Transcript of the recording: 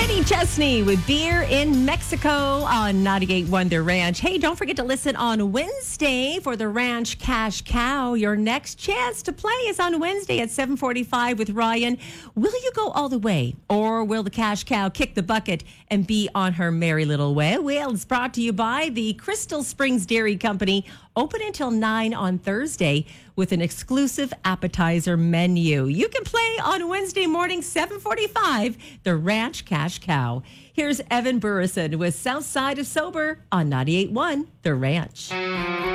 Kenny Chesney with Beer in Mexico on 98.1 The Ranch. Hey, don't forget to listen on Wednesday for the Ranch Cash Cow. Your next chance to play is on Wednesday at 7:45 with Ryan. Will you go all the way, or will the Cash Cow kick the bucket and be on her merry little way? Well, it's brought to you by the Crystal Springs Dairy Company. Open until 9 on Thursday with an exclusive appetizer menu. You can play on Wednesday morning, 7:45, the Ranch Cash Cow. Here's Evan Burrison with South Side of Sober on 98.1 The Ranch.